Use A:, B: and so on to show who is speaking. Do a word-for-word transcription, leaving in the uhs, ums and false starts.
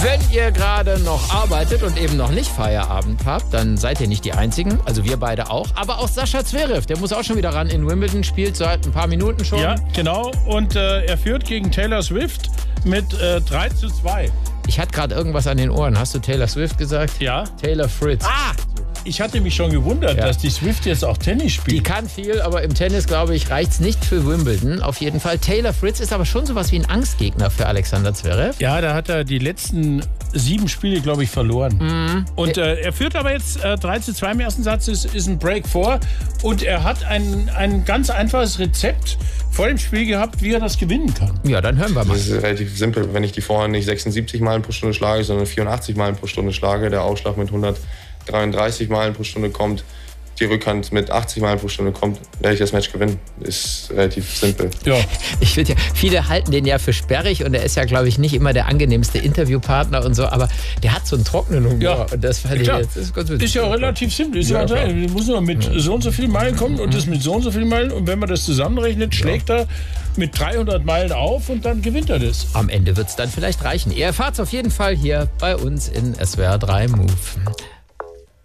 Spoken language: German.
A: Wenn ihr gerade noch arbeitet und eben noch nicht Feierabend habt, dann seid ihr nicht die Einzigen. Also wir beide auch. Aber auch Sascha Zverev, der muss auch schon wieder ran in Wimbledon, spielt seit ein paar Minuten schon.
B: Ja, genau. Und äh, er führt gegen Taylor Swift mit äh, drei zu zwei.
A: Ich hatte gerade irgendwas an den Ohren. Hast du Taylor Swift gesagt?
B: Ja.
A: Taylor Fritz.
B: Ah! Ich hatte mich schon gewundert,
A: Ja.
B: dass die Swift jetzt auch Tennis spielt.
A: Die kann viel, aber im Tennis, glaube ich, reicht's nicht für Wimbledon. Auf jeden Fall. Taylor Fritz ist aber schon sowas wie ein Angstgegner für Alexander Zverev.
B: Ja, da hat er die letzten sieben Spiele, glaube ich, verloren.
A: Mhm.
B: Und äh, er führt aber jetzt äh, drei zu zwei im ersten Satz, ist, ist ein Break vor. Und er hat ein, ein ganz einfaches Rezept vor dem Spiel gehabt, wie er das gewinnen kann.
A: Ja, dann hören wir mal.
C: Das ist relativ simpel. Wenn ich die Vorhand nicht sechsundsiebzig Meilen pro Stunde schlage, sondern vierundachtzig Meilen pro Stunde schlage, der Aufschlag mit hundertdreiunddreißig Meilen pro Stunde kommt, die Rückhand mit achtzig Meilen pro Stunde kommt, werde ich das Match gewinnen. Ist relativ simpel.
B: Ja.
A: Ich finde ja, viele halten den ja für sperrig und er ist ja, glaube ich, nicht immer der angenehmste Interviewpartner und so, aber der hat so einen trockenen Humor.
B: Ja.
A: Und das fand ich
B: Klar.
A: jetzt, ist ganz witzig.
B: Ist ja relativ simpel. Ist
A: Ja,
B: ja,
A: klar.
B: du musst nur mit so und so vielen Meilen kommen und das mit so und so vielen Meilen. Und wenn man das zusammenrechnet, schlägt er mit dreihundert Meilen auf und dann gewinnt er das.
A: Am Ende wird es dann vielleicht reichen. Ihr erfahrt es auf jeden Fall hier bei uns in S W R drei Move.